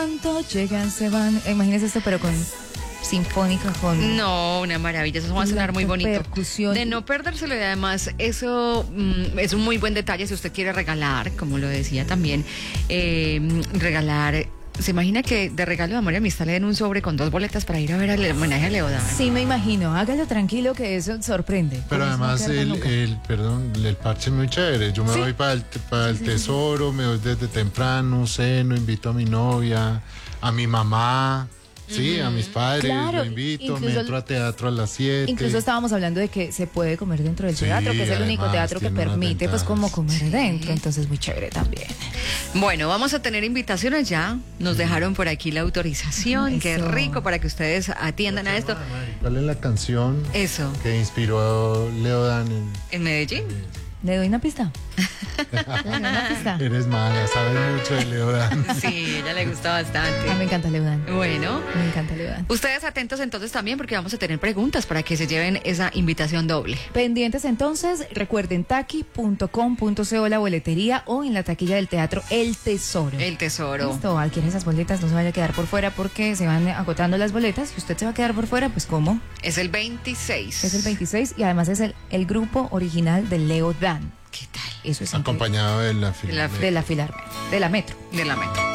Tanto llegan, se van. Imagínese esto, pero con sinfónica, con... No, una maravilla, eso va a sonar muy bonito. Percusión. De no perdérselo, y además eso es un muy buen detalle si usted quiere regalar, como lo decía también, regalar. ¿Se imagina que de regalo de amor y amistad le den un sobre con 2 boletas para ir a ver el homenaje a Leodán? Sí, me imagino. Hágalo tranquilo que eso sorprende. Pero además el parche es muy chévere. Yo me voy para el tesoro, me voy desde temprano, ceno, invito a mi novia, a mi mamá. Sí, a mis padres, Claro, lo invito, incluso, me entro a teatro a las 7. Incluso estábamos hablando de que se puede comer dentro del teatro, que es el único además, teatro que tiene unas permite, pues, como ventajas. comer dentro. Entonces, muy chévere también. Bueno, vamos a tener invitaciones ya. Nos dejaron por aquí la autorización. Qué Eso. rico para que ustedes atiendan a esto. ¿Cuál es la canción Eso, que inspiró a Leodán en Medellín. ¿Le doy una pista? ¿Le doy una pista? Eres mala, sabes mucho de Leodán. Sí, a ella le gusta A mí me bastante. encanta Leodán. Bueno, Me encanta Leodán. ustedes atentos entonces también porque vamos a tener preguntas para que se lleven esa invitación doble. Pendientes entonces, recuerden taqui.com.co la boletería o en la taquilla del teatro El Tesoro. El tesoro. Listo, adquiere esas boletas, no se vaya a quedar por fuera porque se van agotando las boletas. Si usted se va a quedar por fuera, pues ¿cómo? Es el 26. Es el 26 y además es el grupo original de Leodán. ¿Qué tal? Eso es increíble. Acompañado de la De la- De la Filarme, de la Metro. De la meta.